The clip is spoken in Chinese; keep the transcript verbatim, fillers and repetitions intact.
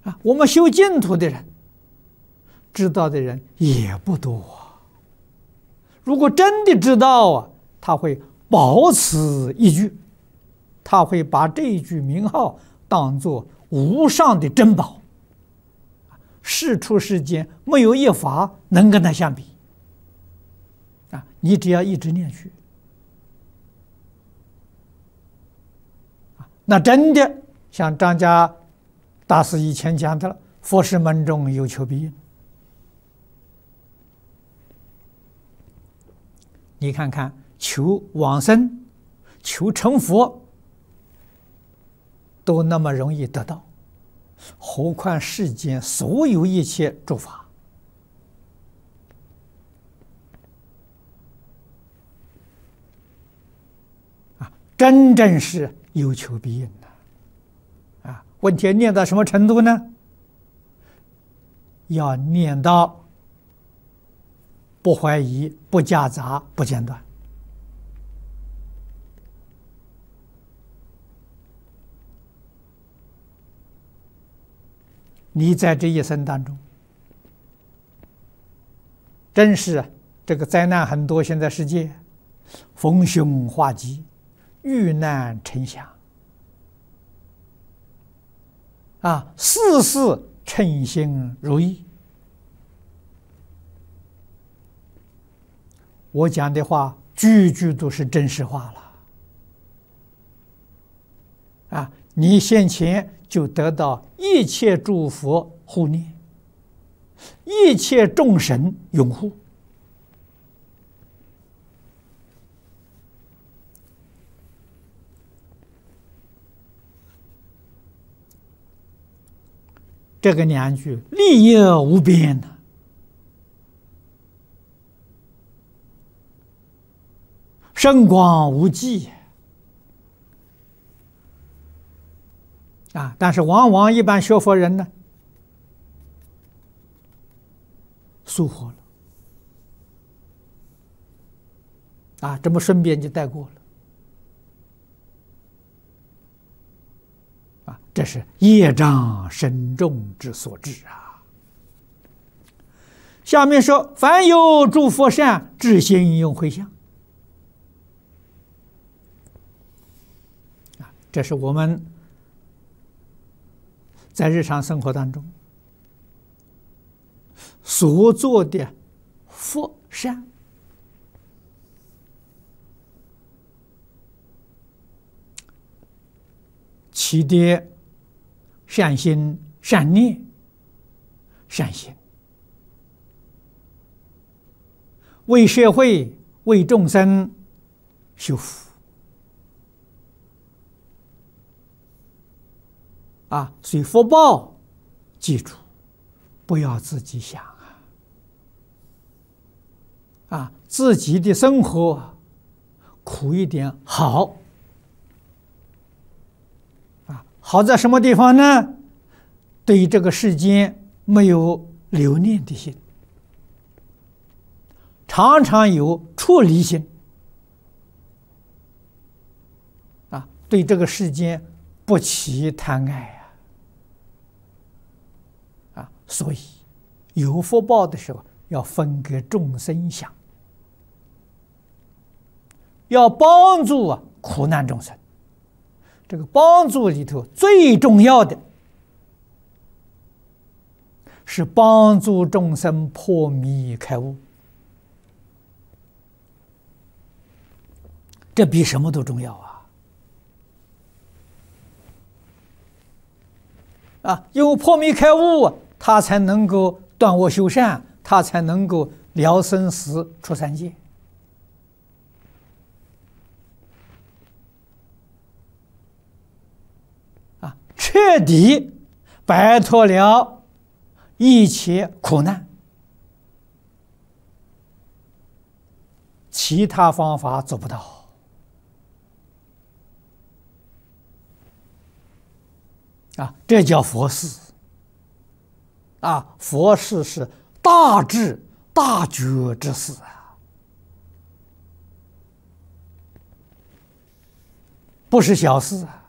啊，我们修净土的人，知道的人也不多啊。如果真的知道啊，他会保此一句，他会把这一句名号当作无上的珍宝。世出世间没有一法能跟他相比啊！你只要一直念去啊，那真的像张家大师以前讲的了，佛事门中有求必应。你看看，求往生、求成佛，都那么容易得到，何况世间所有一切诸法？啊，真正是有求必应的啊！问题念到什么程度呢？要念到不怀疑、不夹杂、不间断。你在这一生当中，真是这个灾难很多，现在世界逢凶化吉，遇难成祥啊，事事称心如意。我讲的话句句都是真实话了啊！你先前就得到一切诸佛护念，一切众神拥护。这个两句利益无边的，深广无际啊！但是往往一般学佛人呢，疏忽了啊，这么顺便就带过了啊！这是业障深重之所致啊。下面说：凡有诸佛善，至心用回向啊，这是我们在日常生活当中所做的佛善，起的善心、善念、善行，为社会、为众生修福啊，所以福报，记住，不要自己想啊！啊，自己的生活苦一点好啊，好在什么地方呢？对这个世间没有留念的心，常常有出离心啊，对这个世间不起贪爱。所以，有福报的时候，要分给众生想，要帮助啊苦难众生。这个帮助里头最重要的是帮助众生破迷开悟，这比什么都重要啊！啊，因为破迷开悟啊，他才能够断恶修善，他才能够了生死出三界啊，彻底摆脱了一切苦难，其他方法做不到啊，这叫佛事。啊，佛事是大智大觉之事啊，不是小事啊。